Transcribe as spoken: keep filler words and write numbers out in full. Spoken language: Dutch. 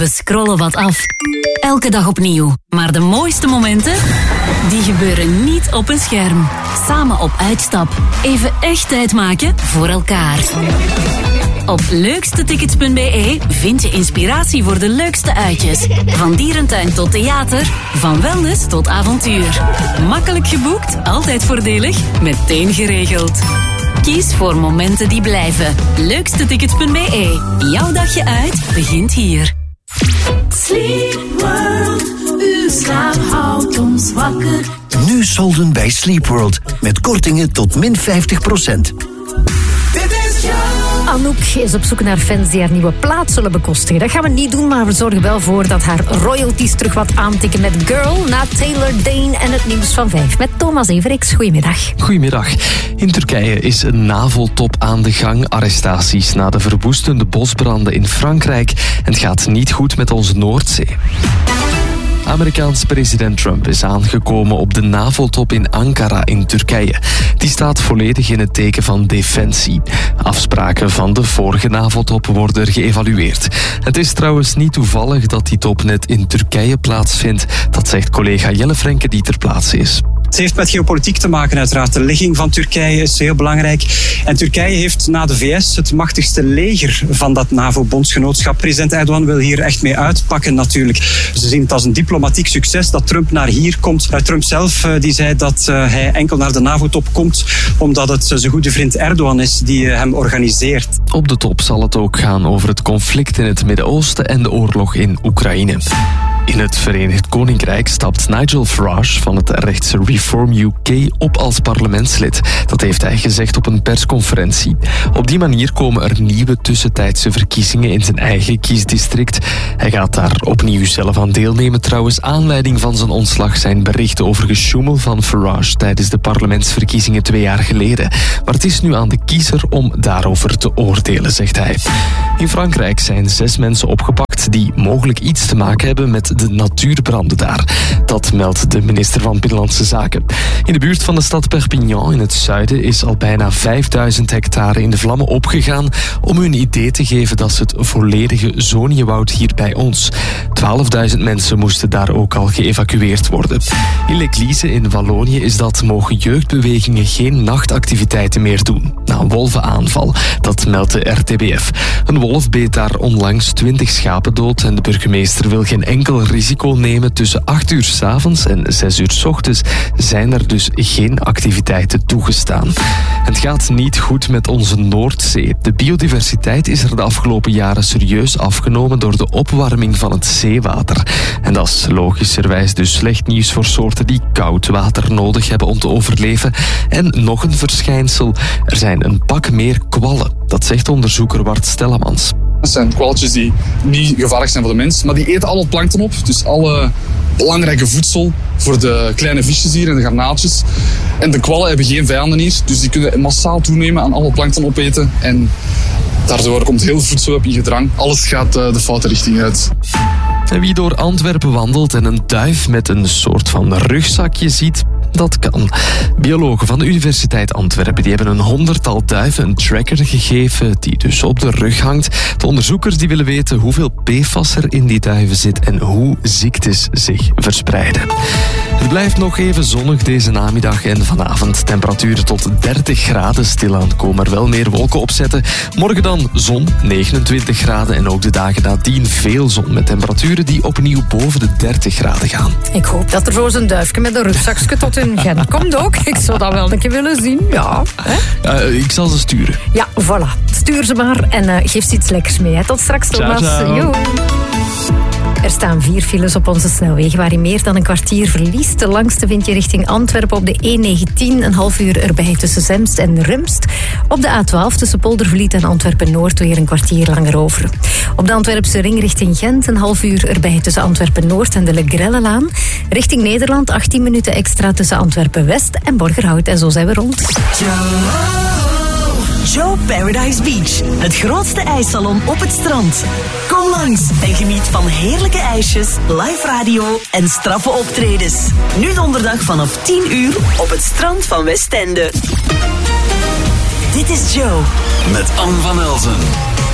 We scrollen wat af. Elke dag opnieuw. Maar de mooiste momenten, die gebeuren niet op een scherm. Samen op uitstap. Even echt tijd maken voor elkaar. Op leukstetickets punt b e vind je inspiratie voor de leukste uitjes. Van dierentuin tot theater, van wellness tot avontuur. Makkelijk geboekt, altijd voordelig, meteen geregeld. Kies voor momenten die blijven. leukstetickets punt b e. Jouw dagje uit begint hier. Sleep World, uw slaap houdt ons wakker. Nu solden bij Sleep World met kortingen tot min vijftig procent. Anouk is op zoek naar fans die haar nieuwe plaat zullen bekostigen. Dat gaan we niet doen, maar we zorgen wel voor dat haar royalties terug wat aantikken met Girl na Taylor Dane en het nieuws van vijf. Met Thomas Everix. Goedemiddag. Goedemiddag. In Turkije is een NAVO-top aan de gang. Arrestaties na de verwoestende bosbranden in Frankrijk. En het gaat niet goed met onze Noordzee. Amerikaans president Trump is aangekomen op de NAVO-top in Ankara in Turkije. Die staat volledig in het teken van defensie. Afspraken van de vorige NAVO-top worden geëvalueerd. Het is trouwens niet toevallig dat die top net in Turkije plaatsvindt. Dat zegt collega Jelle Frenke die ter plaatse is. Het heeft met geopolitiek te maken uiteraard. De ligging van Turkije is heel belangrijk. En Turkije heeft na de V S het machtigste leger van dat NAVO-bondsgenootschap. President Erdogan wil hier echt mee uitpakken natuurlijk. Ze zien het als een diplomatiek succes dat Trump naar hier komt. Trump zelf die zei dat hij enkel naar de NAVO-top komt omdat het zijn goede vriend Erdogan is die hem organiseert. Op de top zal het ook gaan over het conflict in het Midden-Oosten en de oorlog in Oekraïne. In het Verenigd Koninkrijk stapt Nigel Farage van het rechtse Reform U K op als parlementslid. Dat heeft hij gezegd op een persconferentie. Op die manier komen er nieuwe tussentijdse verkiezingen in zijn eigen kiesdistrict. Hij gaat daar opnieuw zelf aan deelnemen. Trouwens, aanleiding van zijn ontslag zijn berichten over gesjoemel van Farage tijdens de parlementsverkiezingen twee jaar geleden. Maar het is nu aan de kiezer om daarover te oordelen, zegt hij. In Frankrijk zijn zes mensen opgepakt die mogelijk iets te maken hebben met de natuurbranden daar. Dat meldt de minister van Binnenlandse Zaken. In de buurt van de stad Perpignan in het zuiden is al bijna vijfduizend hectare in de vlammen opgegaan om hun idee te geven dat ze het volledige zoniewoud hier bij ons. twaalfduizend mensen moesten daar ook al geëvacueerd worden. In L'Église in Wallonië is dat mogen jeugdbewegingen geen nachtactiviteiten meer doen. Na een wolvenaanval. Dat meldt de R T B F. Een wolf beet daar onlangs twintig schapen dood en de burgemeester wil geen enkel risico nemen. Tussen acht uur 's avonds en zes uur 's ochtends zijn er dus geen activiteiten toegestaan. Het gaat niet goed met onze Noordzee. De biodiversiteit is er de afgelopen jaren serieus afgenomen door de opwarming van het zeewater. En dat is logischerwijs dus slecht nieuws voor soorten die koud water nodig hebben om te overleven. En nog een verschijnsel. Er zijn een pak meer kwallen. Dat zegt onderzoeker Wart Stellemans. Dat zijn kwalletjes die niet gevaarlijk zijn voor de mens, maar die eten al het plankton op. Dus alle belangrijke voedsel voor de kleine visjes hier en de garnaaltjes. En de kwallen hebben geen vijanden hier, dus die kunnen massaal toenemen aan alle plankton opeten. En daardoor komt heel voedselweb in gedrang. Alles gaat de foute richting uit. En wie door Antwerpen wandelt en een duif met een soort van rugzakje ziet, dat kan. Biologen van de Universiteit Antwerpen die hebben een honderdtal duiven een tracker gegeven die dus op de rug hangt. De onderzoekers die willen weten hoeveel P F A S er in die duiven zit en hoe ziektes zich verspreiden. Het blijft nog even zonnig deze namiddag en vanavond. Temperaturen tot dertig graden, stilaan komen er wel meer wolken opzetten. Morgen dan zon, negenentwintig graden en ook de dagen nadien veel zon met temperaturen die opnieuw boven de dertig graden gaan. Ik hoop dat er zo een duifje met een rugzakje tot in Gent komt ook. Ik zou dat wel een keer willen zien. Ja, hè? Uh, ik zal ze sturen. Ja, voilà. Stuur ze maar en uh, geef ze iets lekkers mee. Hè. Tot straks, Thomas. Ciao, ciao. Yo. Er staan vier files op onze snelwegen waarin meer dan een kwartier verliest. De langste vind je richting Antwerpen op de E negentien. Een half uur erbij tussen Zemst en Rumst. Op de A twaalf tussen Poldervliet en Antwerpen-Noord weer een kwartier langer over. Op de Antwerpse ring richting Gent een half uur erbij tussen Antwerpen-Noord en de Le Grellelaan. Richting Nederland achttien minuten extra tussen Antwerpen-West en Borgerhout. En zo zijn we rond. Joe Paradise Beach, het grootste ijssalon op het strand. Kom langs en geniet van heerlijke ijsjes, live radio en straffe optredens. Nu donderdag vanaf tien uur op het strand van Westende. Dit is Joe. Met Anne van Elzen.